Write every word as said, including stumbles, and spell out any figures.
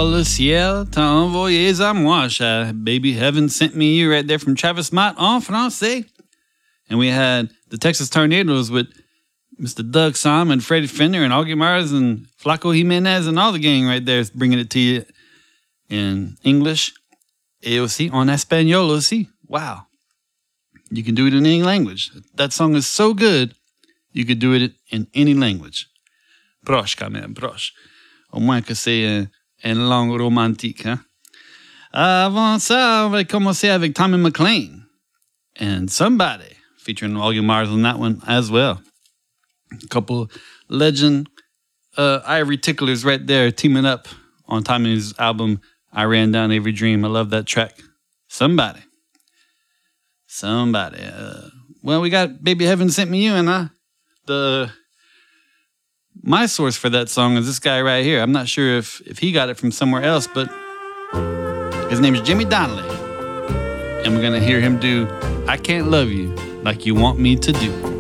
le ciel t'a envoyé à moi, cher baby. Heaven sent me you right there from Travis Mott en français. And we had the Texas Tornadoes with Mister Doug Simon, Freddie Fender, and Augie Myers, and Flaco Jimenez, and all the gang right there bringing it to you in English. Et aussi en espagnol aussi. Wow. You can do it in any language. That song is so good, you could do it in any language. Proche quand même, proche. Au moins que c'est euh, une langue romantique. Hein? Avant ça, on va commencer avec Tommy McLean and Somebody, featuring Augie Myers on that one as well. A couple legend uh, Ivory Ticklers right there teaming up on Tommy's album, I Ran Down Every Dream. I love that track. Somebody. Somebody. Uh, well, we got Baby Heaven Sent Me You, and I, the... my source for that song is this guy right here. I'm not sure if, if he got it from somewhere else, but his name is Jimmy Donnelly. And we're going to hear him do I Can't Love You Like You Want Me to Do.